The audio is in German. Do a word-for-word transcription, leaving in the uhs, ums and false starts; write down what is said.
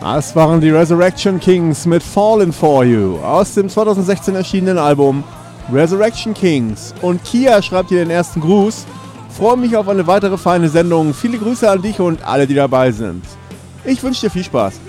Das waren die Resurrection Kings mit Fallen For You aus dem zweitausendsechzehn erschienenen Album Resurrection Kings. Und Kia schreibt hier den ersten Gruß. Freue mich auf eine weitere feine Sendung. Viele Grüße an dich und alle, die dabei sind. Ich wünsche dir viel Spaß.